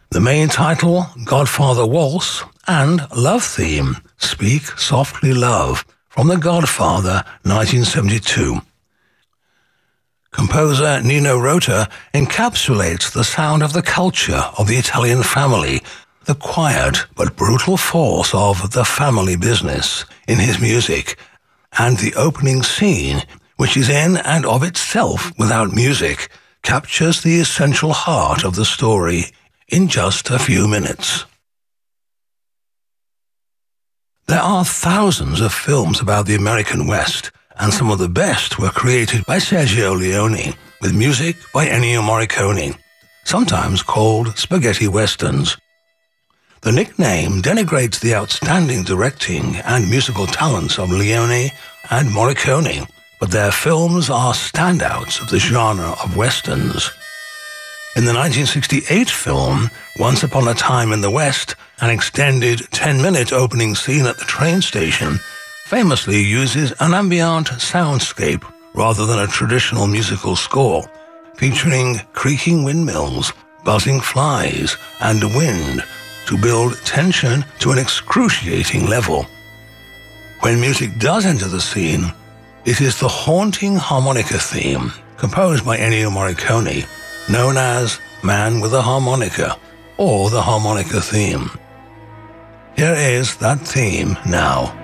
The main title, Godfather Waltz, and love theme, Speak Softly Love, from The Godfather, 1972. Composer Nino Rota encapsulates the sound of the culture of the Italian family, the quiet but brutal force of the family business in his music, and the opening scene, which is in and of itself without music, captures the essential heart of the story in just a few minutes. There are thousands of films about the American West, and some of the best were created by Sergio Leone, with music by Ennio Morricone, sometimes called spaghetti westerns. The nickname denigrates the outstanding directing and musical talents of Leone and Morricone, but their films are standouts of the genre of westerns. In the 1968 film, Once Upon a Time in the West, an extended 10-minute opening scene at the train station famously uses an ambient soundscape rather than a traditional musical score, featuring creaking windmills, buzzing flies, and wind to build tension to an excruciating level. When music does enter the scene, it is the haunting harmonica theme, composed by Ennio Morricone, known as Man with a Harmonica, or the harmonica theme. Here is that theme now.